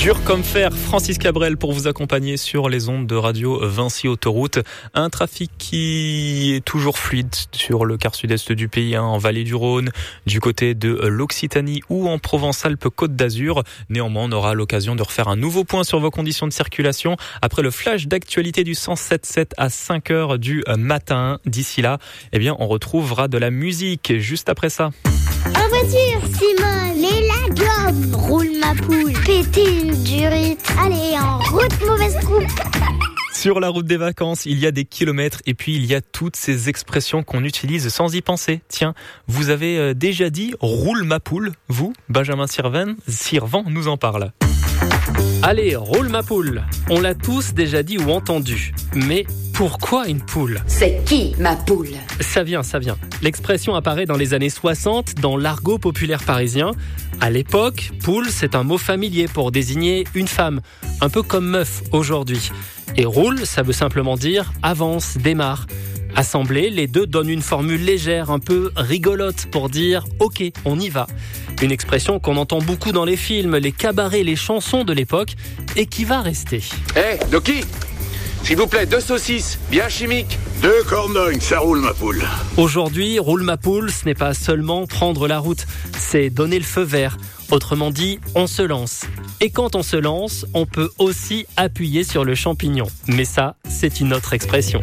Dur comme fer, Francis Cabrel pour vous accompagner sur les ondes de radio Vinci Autoroute. Un trafic qui est toujours fluide sur le quart sud-est du pays, en Vallée du Rhône, du côté de l'Occitanie ou en Provence-Alpes-Côte d'Azur. Néanmoins, on aura l'occasion de refaire un nouveau point sur vos conditions de circulation après le flash d'actualité du 107.7 à 5h du matin. D'ici là, on retrouvera de la musique juste après ça. En voiture, Simone, les lagommes, roule ma poule, péter une durite, allez en route, mauvaise coupe. Sur la route des vacances, il y a des kilomètres et puis il y a toutes ces expressions qu'on utilise sans y penser. Tiens, vous avez déjà dit « roule ma poule », vous, Benjamin Sirvent nous en parle. Allez, roule ma poule. On l'a tous déjà dit ou entendu. Mais pourquoi une poule ? C'est qui ma poule ? Ça vient. L'expression apparaît dans les années 60 dans l'argot populaire parisien. À l'époque, poule, c'est un mot familier pour désigner une femme, un peu comme meuf aujourd'hui. Et roule, ça veut simplement dire avance, démarre. Assemblés, les deux donnent une formule légère, un peu rigolote pour dire « ok, on y va ». Une expression qu'on entend beaucoup dans les films, les cabarets, les chansons de l'époque et qui va rester. Doki, s'il vous plaît, 2 saucisses, bien chimiques. 2 cornognes, ça roule ma poule. Aujourd'hui, roule ma poule, ce n'est pas seulement prendre la route, c'est donner le feu vert. Autrement dit, on se lance. Et quand on se lance, on peut aussi appuyer sur le champignon. Mais ça, c'est une autre expression.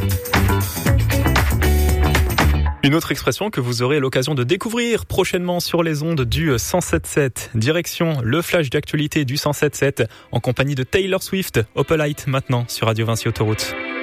Une autre expression que vous aurez l'occasion de découvrir prochainement sur les ondes du 107.7. Direction le flash d'actualité du 107.7 en compagnie de Taylor Swift. Opalite maintenant sur Radio Vinci Autoroute.